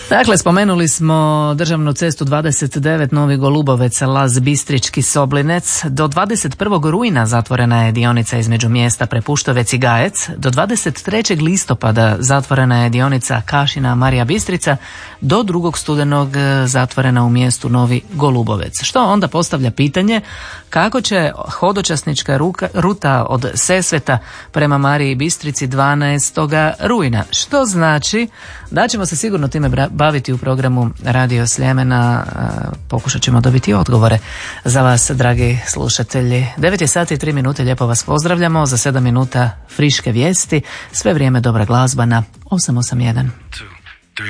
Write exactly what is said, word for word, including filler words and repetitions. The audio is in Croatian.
Dakle, spomenuli smo državnu cestu dvadeset devet Novi Golubovec, Laz Bistrički Soblinec. Do dvadeset prvog rujna zatvorena je dionica između mjesta Prepuštovec i Gajec. Do dvadeset trećeg listopada zatvorena je dionica Kašina Marija Bistrica. Do drugog studenog zatvorena u mjestu Novi Golubovec. Što onda postavlja pitanje kako će hodočasnička ruka, ruta od Sesveta prema Mariji Bistrici dvanaestog rujna. Što znači da ćemo se sigurno time baviti u programu Radio Sljemena. Pokušat ćemo dobiti odgovore za vas, dragi slušatelji. devet je sati i tri minute, lijepo vas pozdravljamo. Za sedam minuta friške vijesti, sve vrijeme dobra glazba na osam osam jedan.